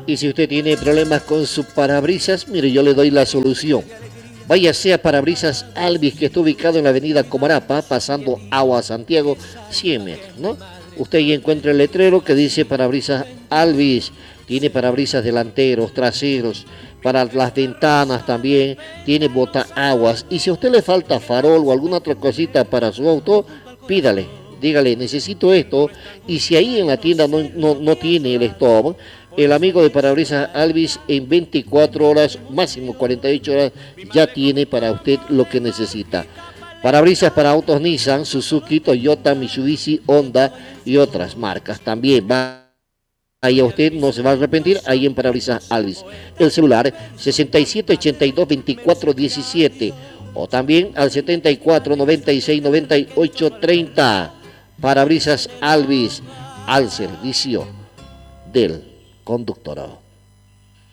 Y si usted tiene problemas con su parabrisas, mire, yo le doy la solución. Váyase a Parabrisas Alvis, que está ubicado en la avenida Comarapa, pasando Agua Santiago, 100 metros, ¿no? Usted ahí encuentra el letrero que dice Parabrisas Alvis. Tiene parabrisas delanteros, traseros, para las ventanas también, tiene botaaguas. Y si a usted le falta farol o alguna otra cosita para su auto, pídale, dígale, necesito esto. Y si ahí en la tienda no tiene el stop, el amigo de Parabrisas Alvis en 24 horas, máximo 48 horas, ya tiene para usted lo que necesita. Parabrisas para autos Nissan, Suzuki, Toyota, Mitsubishi, Honda y otras marcas. También va. Ahí a usted no se va a arrepentir, ahí en Parabrisas Alvis. El celular 6782-2417 o también al 74969830. Parabrisas Alvis, al servicio del conductor.